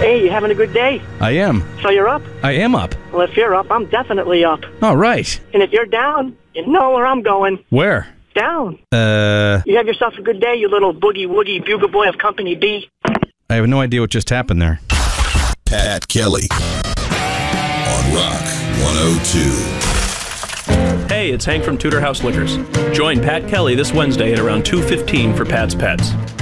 Hey, you having a good day? I am. So you're up? I am up. Well, if you're up, I'm definitely up. All right. And if you're down, you know where I'm going. Where? Down. I You have yourself a good day, you little boogie-woogie bugle boy of Company B. have no idea what just happened there. Pat Kelly on Rock 102. Hey, it's Hank from Tudor House Liquors. Join Pat Kelly this Wednesday at around 2:15 for Pat's Pets.